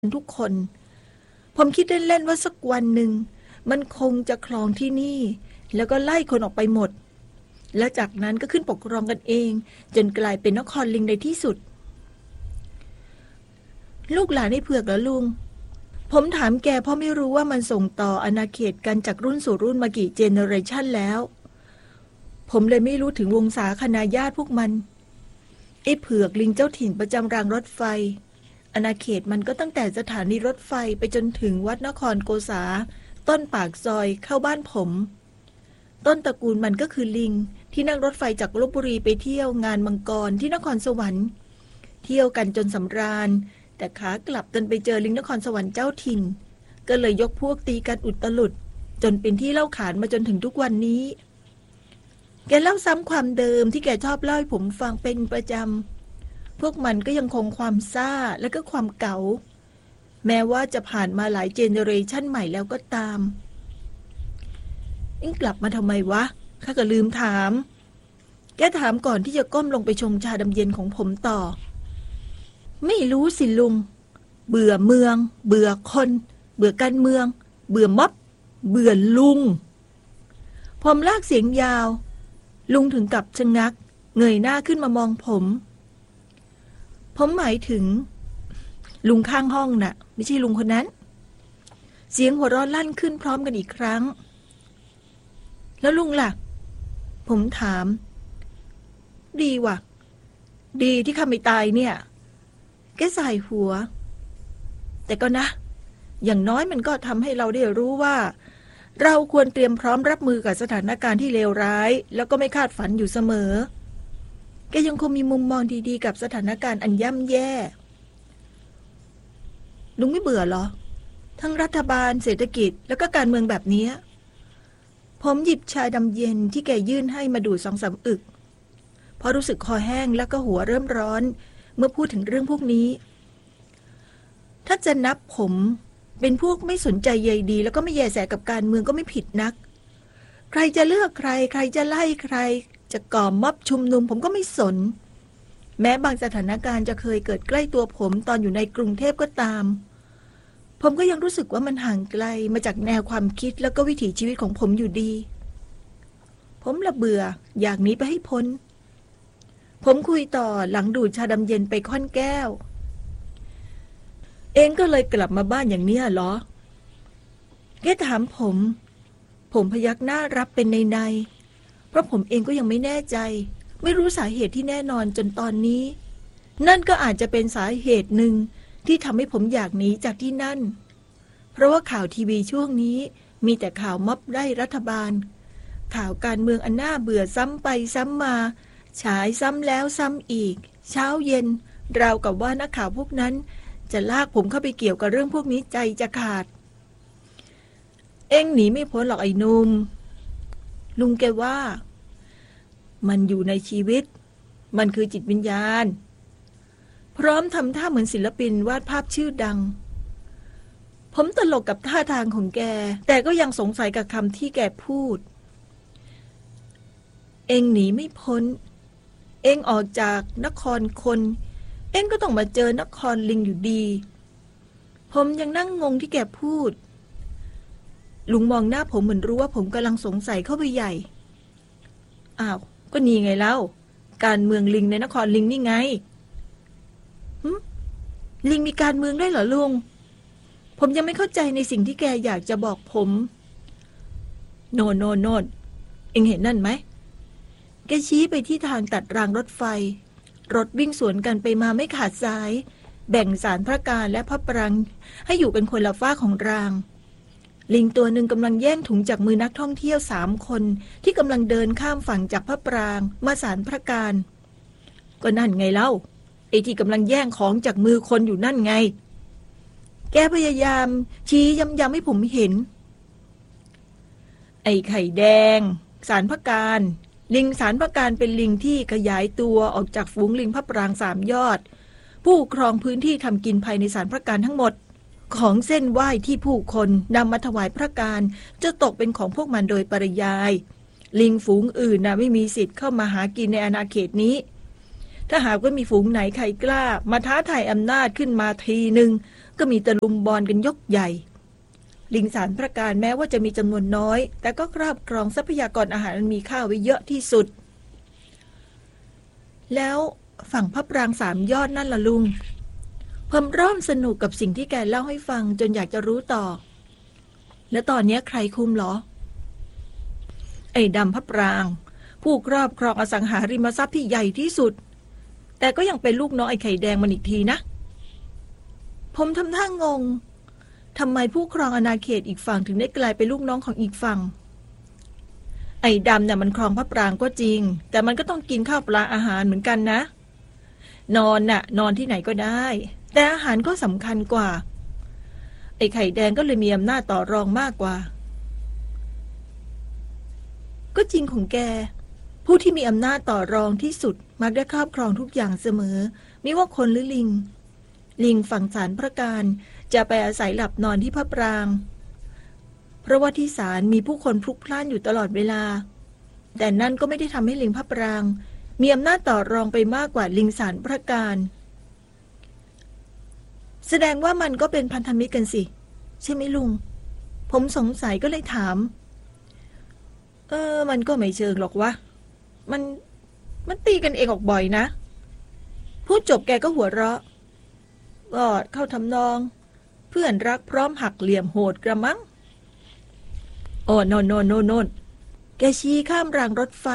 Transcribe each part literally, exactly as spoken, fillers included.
ทุกคนผมคิดเล่นๆว่าสักวันหนึ่งมันคงจะครองที่นี่แล้วก็ไล่คนออกไปหมดแล้วจากนั้นก็ขึ้นปกครองกันเองจนกลายเป็นนครลิงในที่สุดลูกหลานไอ้เผือกเหรอลุงผมถามแกเพราะไม่รู้ว่ามันส่งต่ออาณาเขตกันจากรุ่นสู่รุ่นมากี่เจเนอเรชันแล้วผมเลยไม่รู้ถึงวงศาคณาญาติพวกมันไอ้เผือกลิงเจ้าถิ่นประจำรางรถไฟอาณาเขตมันก็ตั้งแต่สถานีรถไฟไปจนถึงวัดนครโกษาต้นปากซอยเข้าบ้านผมต้นตระกูลมันก็คือลิงที่นั่งรถไฟจากลพบุรีไปเที่ยวงานมังกรที่นครสวรรค์เที่ยวกันจนสำราญแต่ขากลับดันไปเจอลิงนครสวรรค์เจ้าถิ่นก็เลยยกพวกตีกันอุตลุดจนเป็นที่เล่าขานมาจนถึงทุกวันนี้แกเล่าซ้ำความเดิมที่แกชอบเล่าให้ผมฟังเป็นประจำพวกมันก็ยังคงความซ่าและก็ความเก๋าแม้ว่าจะผ่านมาหลายเจเนอเรชันใหม่แล้วก็ตามอิงกลับมาทำไมวะข้าก็ลืมถามแกถามก่อนที่จะก้มลงไปชงชาดำเย็นของผมต่อไม่รู้สิลุงเบื่อเมืองเบื่อคนเบื่อการเมืองเบื่อม็อบเบื่อลุงผมลากเสียงยาวลุงถึงกับชะงักเงยหน้าขึ้นมามองผมผมหมายถึงลุงข้างห้องน่ะไม่ใช่ลุงคนนั้นเสียงหัวเราะลั่นขึ้นพร้อมกันอีกครั้งแล้วลุงล่ะผมถามดีว่ะดีที่ข้าไม่ตายเนี่ยแกสายหัวแต่ก็นะอย่างน้อยมันก็ทำให้เราได้รู้ว่าเราควรเตรียมพร้อมรับมือกับสถานการณ์ที่เลวร้ายแล้วก็ไม่คาดฝันอยู่เสมอแกยังคงมีมุมมองดีๆกับสถานการณ์อันย่ำแย่ลุงไม่เบื่อหรอทั้งรัฐบาลเศรษฐกิจแล้วก็การเมืองแบบนี้ผมหยิบชาดำเย็นที่แกยื่นให้มาดูดสองสามอึกเพราะรู้สึกคอแห้งแล้วก็หัวเริ่มร้อนเมื่อพูดถึงเรื่องพวกนี้ถ้าจะนับผมเป็นพวกไม่สนใจใยดีแล้วก็ไม่แยแสกับการเมืองก็ไม่ผิดนักใครจะเลือกใครใครจะไล่ใครจะก่อม็อบชุมนุมผมก็ไม่สนแม้บางสถานการณ์จะเคยเกิดใกล้ตัวผมตอนอยู่ในกรุงเทพก็ตามผมก็ยังรู้สึกว่ามันห่างไกลมาจากแนวความคิดแล้วก็วิถีชีวิตของผมอยู่ดีผมละเบื่ออยากหนีไปให้พ้นผมคุยต่อหลังดูดชาดำเย็นไปค่อนแก้วเองก็เลยกลับมาบ้านอย่างนี้เหรอแกถามผมผมพยักหน้ารับเป็นในๆเพราะผมเองก็ยังไม่แน่ใจไม่รู้สาเหตุที่แน่นอนจนตอนนี้นั่นก็อาจจะเป็นสาเหตุหนึ่งที่ทำให้ผมอยากหนีจากที่นั่นเพราะว่าข่าวทีวีช่วงนี้มีแต่ข่าวม็อบไล่รัฐบาลข่าวการเมืองอันน่าเบื่อซ้ำไปซ้ำมาฉายซ้ำแล้วซ้ำอีกเช้าเย็นราวกับว่านักข่าวพวกนั้นจะลากผมเข้าไปเกี่ยวกับเรื่องพวกนี้ใจจะขาดเอ็งหนีไม่พ้นหรอกไอ้หนุ่มลุงแกว่ามันอยู่ในชีวิตมันคือจิตวิญญาณพร้อมทำท่าเหมือนศิลปินวาดภาพชื่อดังผมตลกกับท่าทางของแกแต่ก็ยังสงสัยกับคำที่แกพูดเอ็งหนีไม่พ้นเอ็งออกจากนครคนเอ็งก็ต้องมาเจอนครลิงอยู่ดีผมยังนั่งงงที่แกพูดลุงมองหน้าผมเหมือนรู้ว่าผมกำลังสงสัยเข้าไปใหญ่อ้าวก็นี่ไงเล่าการเมืองลิงในนครลิงนี่ไงหึลิงมีการเมืองด้วยเหรอลุงผมยังไม่เข้าใจในสิ่งที่แกอยากจะบอกผมโน่นโน่นโน่นเอ็งเห็นนั่นไหมแกชี้ไปที่ทางตัดรางรถไฟรถวิ่งสวนกันไปมาไม่ขาดสายแบ่งสารพระการและพระปรางให้อยู่เป็นคนละฝ้าของรางลิงตัวหนึ่งกำลังแย่งถุงจากมือนักท่องเที่ยวสามคนที่กำลังเดินข้ามฝั่งจากพระปรางมาสารพระการก็นั่นไงเล่าไอ้ที่กำลังแย่งของจากมือคนอยู่นั่นไงแกพยายามชี้ย้ำๆให้ผมเห็นไอ้ไข่แดงสารพระการลิงสารพระการเป็นลิงที่ขยายตัวออกจากฝูงลิงพระปรางสามยอดผู้ครองพื้นที่ทำกินภายในสารพระการทั้งหมดของเส้นไหว้ที่ผู้คนนำมาถวายพระการจะตกเป็นของพวกมันโดยปริยายลิงฝูงอื่นน่ะไม่มีสิทธิ์เข้ามาหากินในอาณาเขตนี้ถ้าหากว่ามีฝูงไหนใครกล้ามาท้าทายอำนาจขึ้นมาทีนึงก็มีตะลุมบอลกันยกใหญ่ลิงสารพระการแม้ว่าจะมีจำนวนน้อยแต่ก็ครอบครองทรัพยากรอาหารอันมีค่าไว้เยอะที่สุดแล้วฝั่งพระปรางสามยอดนั่นล่ะลุงผมเริ่มสนุกกับสิ่งที่แกเล่าให้ฟังจนอยากจะรู้ต่อแล้วตอนนี้ใครคุมหรอไอ้ดำพระปรางผู้ครอบครองอสังหาริมทรัพย์ที่ใหญ่ที่สุดแต่ก็ยังเป็นลูกน้องไอ้ไข่แดงมันอีกทีนะผมทำท่างงทำไมผู้ครองอาณาเขตอีกฝั่งถึงได้กลายเป็นลูกน้องของอีกฝั่งไอ้ดำเนี่ยมันครองพระปรางก็จริงแต่มันก็ต้องกินข้าวปลาอาหารเหมือนกันนะนอนน่ะนอนที่ไหนก็ได้แต่อาหารก็สำคัญกว่าไอ้ไข่แดงก็เลยมีอำนาจต่อรองมากกว่าก็จริงของแกผู้ที่มีอำนาจต่อรองที่สุดมักได้ครอบครองทุกอย่างเสมอไม่ว่าคนหรือลิงลิงฝั่งศาลพระการจะไปอาศัยหลับนอนที่พระปรางเพราะว่าที่ศาลมีผู้คนพลุกพล่านอยู่ตลอดเวลาแต่นั่นก็ไม่ได้ทำให้ลิงพระปรางมีอำนาจต่อรองไปมากกว่าลิงศาลพระการแสดงว่ามันก็เป็นพันธมิตรกันสิใช่ไหมลุงผมสงสัยก็เลยถามเออมันก็ไม่เชิงหรอกวะมันมันตีกันเองออกบ่อยนะพูดจบแกก็หัวเราะก็เข้าทำนองเพื่อนรักพร้อมหักเหลี่ยมโหดกระมังโอ้โนโนโนโนแกชี้ข้ามรางรถไฟ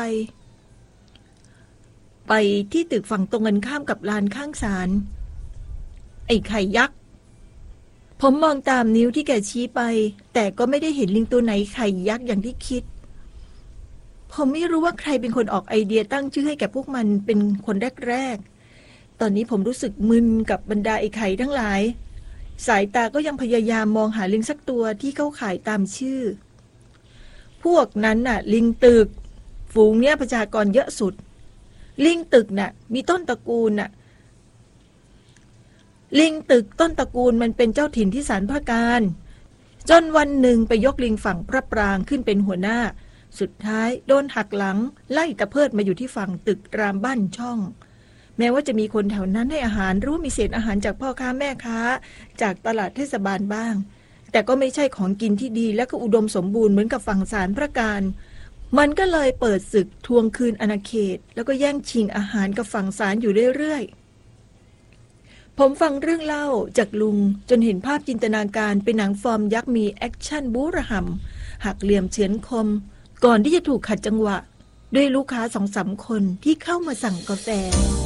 ไปที่ตึกฝั่งตรงกันข้ามกับลานข้างศาลไอ้ไข่ยักษ์ผมมองตามนิ้วที่แกชี้ไปแต่ก็ไม่ได้เห็นลิงตัวไหนไข่ยักษ์อย่างที่คิดผมไม่รู้ว่าใครเป็นคนออกไอเดียตั้งชื่อให้แก่พวกมันเป็นคนแรกๆตอนนี้ผมรู้สึกมึนกับบรรดาไอ้ไข่ทั้งหลายสายตาก็ยังพยายามมองหาลิงสักตัวที่เข้าข่ายตามชื่อพวกนั้นน่ะลิงตึกฝูงเนี้ยประชากรเยอะสุดลิงตึกน่ะมีต้นตระกูลน่ะลิงตึกต้นตระกูลมันเป็นเจ้าถิ่นที่ศาลพระการจนวันหนึ่งไปยกลิงฝั่งพระปรางขึ้นเป็นหัวหน้าสุดท้ายโดนหักหลังไล่ตะเพิดมาอยู่ที่ฝั่งตึกรามบ้านช่องแม้ว่าจะมีคนแถวนั้นให้อาหารรู้มีเศษอาหารจากพ่อค้าแม่ค้าจากตลาดเทศบาลบ้างแต่ก็ไม่ใช่ของกินที่ดีและก็อุดมสมบูรณ์เหมือนกับฝั่งศาลพระการมันก็เลยเปิดศึกทวงคืนอาณาเขตแล้วก็แย่งชิงอาหารกับฝั่งศาลอยู่เรื่อยๆผมฟังเรื่องเล่าจากลุงจนเห็นภาพจินตนาการเป็นหนังฟอร์มยักษ์มีแอคชั่นบู๊ระห่ำหักเหลี่ยมเฉือนคมก่อนที่จะถูกขัดจังหวะด้วยลูกค้าสองสามคนที่เข้ามาสั่งกาแฟ